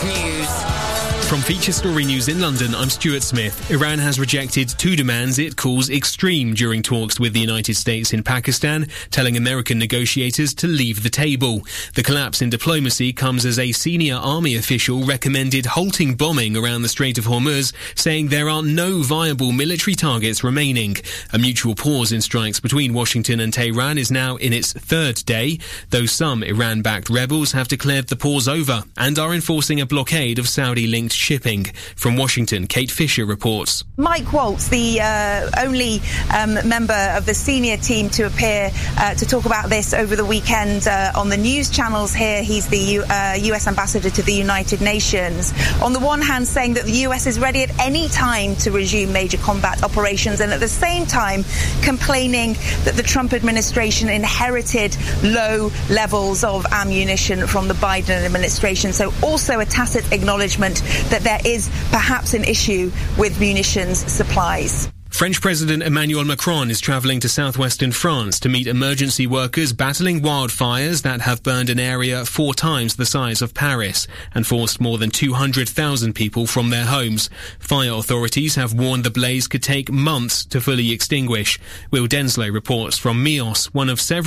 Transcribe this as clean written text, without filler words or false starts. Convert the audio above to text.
News. From Feature Story News in London, I'm Stuart Smith. Iran has rejected two demands it calls extreme during talks with the United States in Pakistan, telling American negotiators to leave the table. The collapse in diplomacy comes as a senior army official recommended halting bombing around the Strait of Hormuz, saying there are no viable military targets remaining. A mutual pause in strikes between Washington and Tehran is now in its third day, though some Iran-backed rebels have declared the pause over and are enforcing a blockade of Saudi-linked shipping. From Washington, Kate Fisher reports. Mike Waltz, the only member of the senior team to appear to talk about this over the weekend on the news channels here. He's the US ambassador to the United Nations. On the one hand, saying that the US is ready at any time to resume major combat operations, and at the same time complaining that the Trump administration inherited low levels of ammunition from the Biden administration. So also a tacit acknowledgement that there is perhaps an issue with munitions supplies. French President Emmanuel Macron is travelling to southwestern France to meet emergency workers battling wildfires that have burned an area 4 times the size of Paris and forced more than 200,000 people from their homes. Fire authorities have warned the blaze could take months to fully extinguish. Will Denslow reports from Mios, one of several